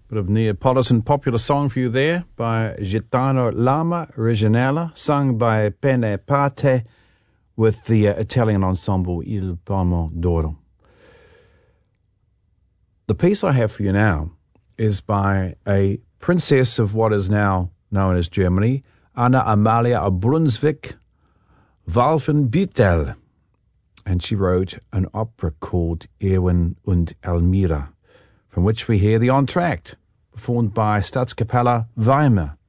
Bit of Neapolitan popular song for you there by Gaetano Lama, Regionale, sung by Pene Pate with the Italian ensemble Il Palmo d'Oro. The piece I have for you now is by a princess of what is now known as Germany, Anna Amalia of Brunswick-Wolfenbüttel. And she wrote an opera called Erwin und Elmira, from which we hear the entr'acte, performed by Staatskapelle Weimar.